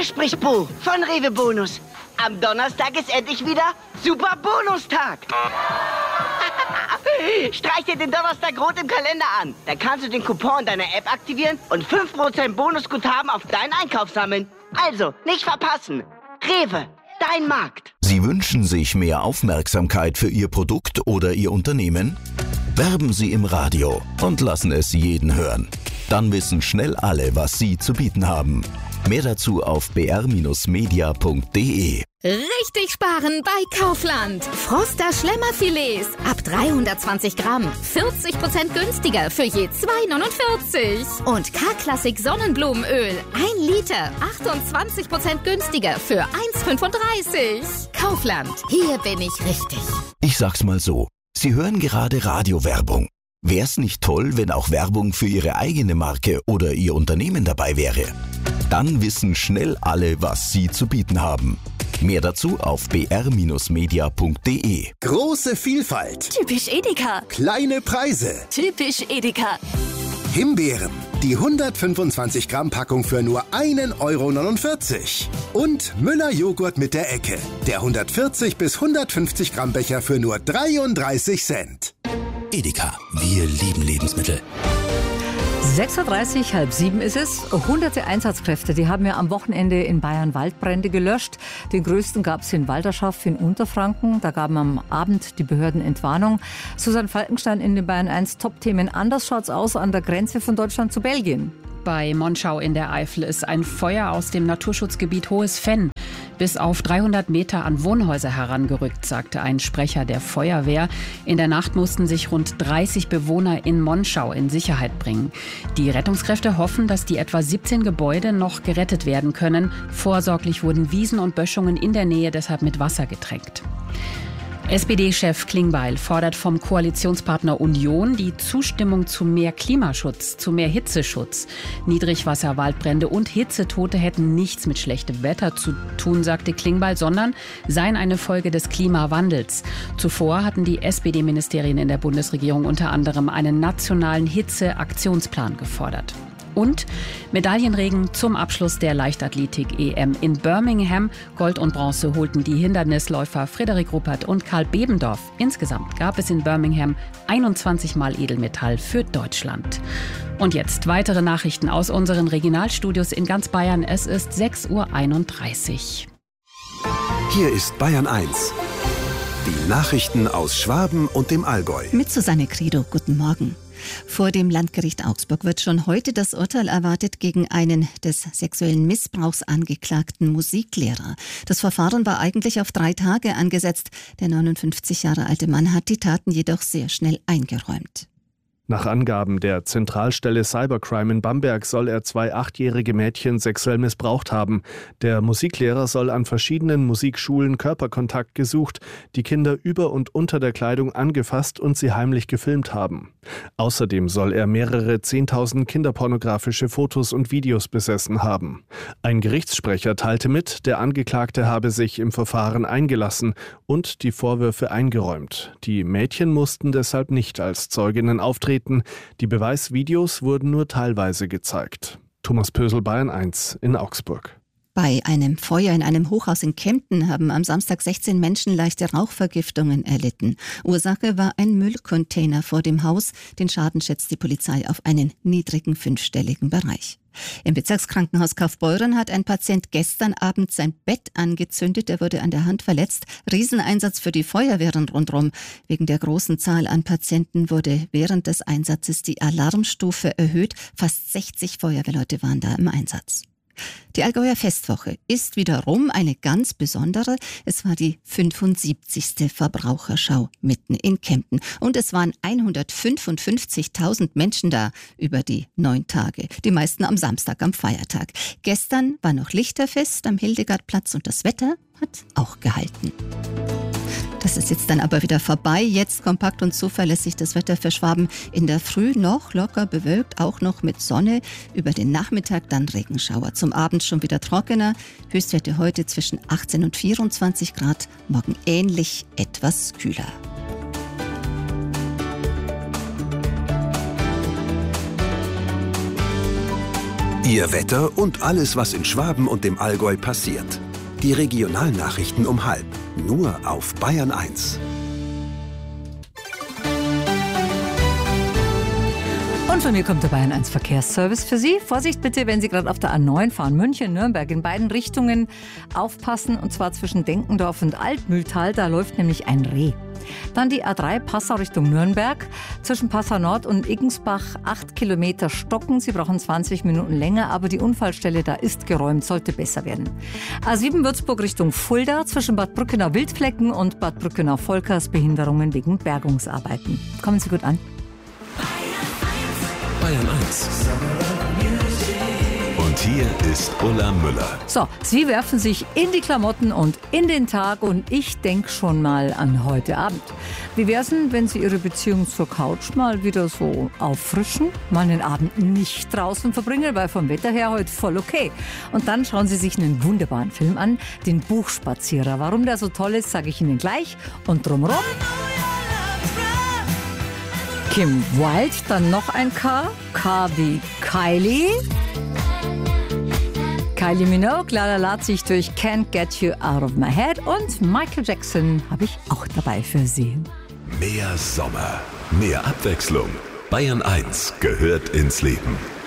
spricht Bo von Rewe Bonus. Am Donnerstag ist endlich wieder Super Bonustag. Streich dir den Donnerstag rot im Kalender an. Dann kannst du den Coupon deiner App aktivieren und 5% Bonusguthaben auf deinen Einkauf sammeln. Also, nicht verpassen. Rewe, dein Markt. Sie wünschen sich mehr Aufmerksamkeit für Ihr Produkt oder Ihr Unternehmen? Werben Sie im Radio und lassen es jeden hören. Dann wissen schnell alle, was Sie zu bieten haben. Mehr dazu auf br-media.de. Richtig sparen bei Kaufland. Froster Schlemmerfilets ab 320 Gramm. 40% günstiger für je 2,49. Und K-Klassik Sonnenblumenöl 1 Liter. 28% günstiger für 1,35. Kaufland, hier bin ich richtig. Ich sag's mal so, Sie hören gerade Radiowerbung. Wär's nicht toll, wenn auch Werbung für Ihre eigene Marke oder Ihr Unternehmen dabei wäre? Dann wissen schnell alle, was Sie zu bieten haben. Mehr dazu auf br-media.de. Große Vielfalt. Typisch Edeka. Kleine Preise. Typisch Edeka. Himbeeren. Die 125 Gramm Packung für nur 1,49 €. Und Müller Joghurt mit der Ecke. Der 140 bis 150 Gramm Becher für nur 33 Cent. Edeka, wir lieben Lebensmittel. 6:30 Uhr, 6:30 ist es. Hunderte Einsatzkräfte, die haben ja am Wochenende in Bayern Waldbrände gelöscht. Den größten gab es in Walderschaft in Unterfranken. Da gaben am Abend die Behörden Entwarnung. Susanne Falkenstein in den Bayern 1 Top-Themen. Anders schaut's aus an der Grenze von Deutschland zu Belgien. Bei Monschau in der Eifel ist ein Feuer aus dem Naturschutzgebiet Hohes Fenn bis auf 300 Meter an Wohnhäuser herangerückt, sagte ein Sprecher der Feuerwehr. In der Nacht mussten sich rund 30 Bewohner in Monschau in Sicherheit bringen. Die Rettungskräfte hoffen, dass die etwa 17 Gebäude noch gerettet werden können. Vorsorglich wurden Wiesen und Böschungen in der Nähe deshalb mit Wasser getränkt. SPD-Chef Klingbeil fordert vom Koalitionspartner Union die Zustimmung zu mehr Klimaschutz, zu mehr Hitzeschutz. Niedrigwasser, Waldbrände und Hitzetote hätten nichts mit schlechtem Wetter zu tun, sagte Klingbeil, sondern seien eine Folge des Klimawandels. Zuvor hatten die SPD-Ministerien in der Bundesregierung unter anderem einen nationalen Hitze-Aktionsplan gefordert. Und Medaillenregen zum Abschluss der Leichtathletik-EM in Birmingham. Gold und Bronze holten die Hindernisläufer Frederik Ruppert und Karl Bebendorf. Insgesamt gab es in Birmingham 21 Mal Edelmetall für Deutschland. Und jetzt weitere Nachrichten aus unseren Regionalstudios in ganz Bayern. Es ist 6:31 Uhr. Hier ist Bayern 1. Die Nachrichten aus Schwaben und dem Allgäu. Mit Susanne Credo, guten Morgen. Vor dem Landgericht Augsburg wird schon heute das Urteil erwartet gegen einen des sexuellen Missbrauchs angeklagten Musiklehrer. Das Verfahren war eigentlich auf 3 Tage angesetzt. Der 59 Jahre alte Mann hat die Taten jedoch sehr schnell eingeräumt. Nach Angaben der Zentralstelle Cybercrime in Bamberg soll er 2 8-jährige Mädchen sexuell missbraucht haben. Der Musiklehrer soll an verschiedenen Musikschulen Körperkontakt gesucht, die Kinder über und unter der Kleidung angefasst und sie heimlich gefilmt haben. Außerdem soll er mehrere 10.000 kinderpornografische Fotos und Videos besessen haben. Ein Gerichtssprecher teilte mit, der Angeklagte habe sich im Verfahren eingelassen und die Vorwürfe eingeräumt. Die Mädchen mussten deshalb nicht als Zeuginnen auftreten. Die Beweisvideos wurden nur teilweise gezeigt. Thomas Pösel, Bayern 1 in Augsburg. Bei einem Feuer in einem Hochhaus in Kempten haben am Samstag 16 Menschen leichte Rauchvergiftungen erlitten. Ursache war ein Müllcontainer vor dem Haus. Den Schaden schätzt die Polizei auf einen niedrigen 5-stelligen Bereich. Im Bezirkskrankenhaus Kaufbeuren hat ein Patient gestern Abend sein Bett angezündet. Er wurde an der Hand verletzt. Rieseneinsatz für die Feuerwehren rundherum. Wegen der großen Zahl an Patienten wurde während des Einsatzes die Alarmstufe erhöht. Fast 60 Feuerwehrleute waren da im Einsatz. Die Allgäuer Festwoche ist wiederum eine ganz besondere. Es war die 75. Verbraucherschau mitten in Kempten. Und es waren 155.000 Menschen da über die 9 Tage. Die meisten am Samstag, am Feiertag. Gestern war noch Lichterfest am Hildegardplatz und das Wetter hat auch gehalten. Das ist jetzt dann aber wieder vorbei. Jetzt kompakt und zuverlässig das Wetter für Schwaben. In der Früh noch locker bewölkt, auch noch mit Sonne. Über den Nachmittag dann Regenschauer. Zum Abend schon wieder trockener. Höchstwerte heute zwischen 18 und 24 Grad. Morgen ähnlich, etwas kühler. Ihr Wetter und alles, was in Schwaben und dem Allgäu passiert. Die Regionalnachrichten um 12:30, nur auf Bayern 1. Und von mir kommt der Bayern 1 Verkehrsservice für Sie. Vorsicht bitte, wenn Sie gerade auf der A9 fahren, München, Nürnberg, in beiden Richtungen aufpassen, und zwar zwischen Denkendorf und Altmühltal, da läuft nämlich ein Reh. Dann die A3 Passau Richtung Nürnberg, zwischen Passau Nord und Iggensbach 8 Kilometer stocken. Sie brauchen 20 Minuten länger, aber die Unfallstelle da ist geräumt, sollte besser werden. A7 Würzburg Richtung Fulda, zwischen Bad Brückenau Wildflecken und Bad Brückenau Volkers Behinderungen wegen Bergungsarbeiten. Kommen Sie gut an. Bayern 1. Und hier ist Ulla Müller. So, Sie werfen sich in die Klamotten und in den Tag, und ich denke schon mal an heute Abend. Wie wär's denn, wenn Sie Ihre Beziehung zur Couch mal wieder so auffrischen? Mal einen Abend nicht draußen verbringen, weil vom Wetter her heute voll okay. Und dann schauen Sie sich einen wunderbaren Film an, den Buchspazierer. Warum der so toll ist, sage ich Ihnen gleich. Und drumherum Kim Wilde, dann noch ein K wie Kylie. Kylie Minogue, lad sich durch Can't Get You Out of My Head, und Michael Jackson habe ich auch dabei für Sie. Mehr Sommer, mehr Abwechslung. Bayern 1 gehört ins Leben.